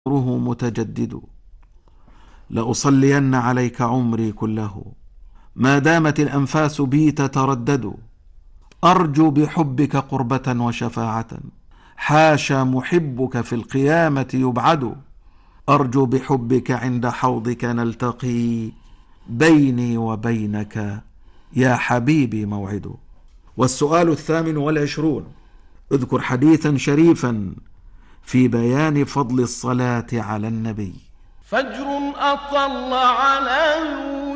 نوره متجدد. لأصلين عليك عمري كله ما دامت الأنفاس بي تتردد. أرجو بحبك قربة وشفاعة حاشا محبك في القيامة يبعد. أرجو بحبك عند حوضك نلتقي بيني وبينك يا حبيبي موعد. والسؤال 28: اذكر حديثا شريفا في بيان فضل الصلاة على النبي. فجر أطل على